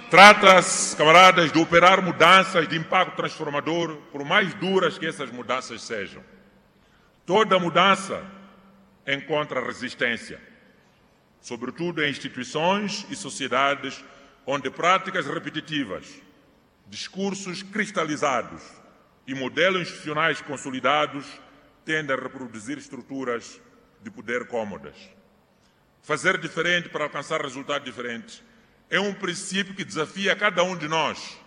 Trata-se, camaradas, de operar mudanças de impacto transformador, por mais duras que essas mudanças sejam. Toda mudança encontra resistência, sobretudo em instituições e sociedades onde práticas repetitivas, discursos cristalizados e modelos institucionais consolidados tendem a reproduzir estruturas de poder cômodas. Fazer diferente para alcançar resultados diferentes é um princípio que desafia cada um de nós